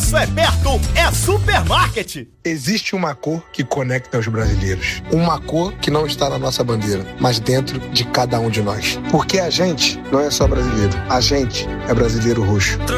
Isso é perto, é Supermarket. Existe uma cor que conecta os brasileiros. Uma cor que não está na nossa bandeira, mas dentro de cada um de nós. Porque a gente não é só brasileiro. A gente é brasileiro roxo.